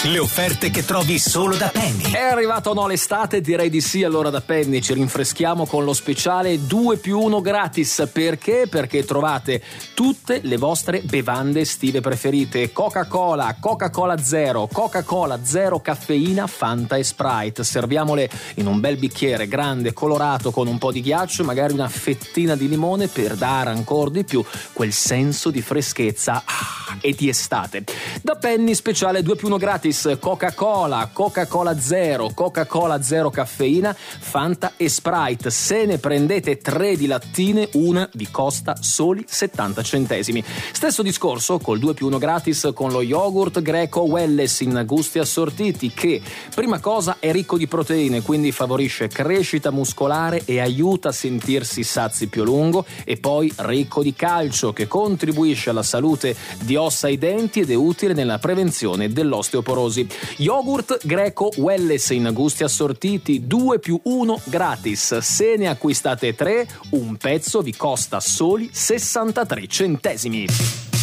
Le offerte che trovi solo da Penny. È arrivato o no l'estate? Direi di sì. Allora da Penny ci rinfreschiamo con lo speciale 2+1 gratis. Perché? Perché trovate tutte le vostre bevande estive preferite: Coca-Cola, Coca-Cola Zero, Coca-Cola Zero caffeina, Fanta e Sprite. Serviamole in un bel bicchiere grande, colorato, con un po' di ghiaccio, magari una fettina di limone, per dare ancora di più quel senso di freschezza e di estate. Da Penny speciale 2+1 gratis: Coca-Cola, Coca-Cola Zero, Coca-Cola Zero caffeina, Fanta e Sprite. Se ne prendete 3 di lattine, una vi costa soli 70 centesimi. Stesso discorso col 2+1 gratis con lo yogurt greco Welless in gusti assortiti, che prima cosa è ricco di proteine, quindi favorisce crescita muscolare e aiuta a sentirsi sazi più a lungo, e poi ricco di calcio, che contribuisce alla salute di ossa e denti ed è utile nella prevenzione dell'osteoporosi. Yogurt greco Welless in gusti assortiti 2+1 gratis. Se ne acquistate 3, un pezzo vi costa soli 63 centesimi.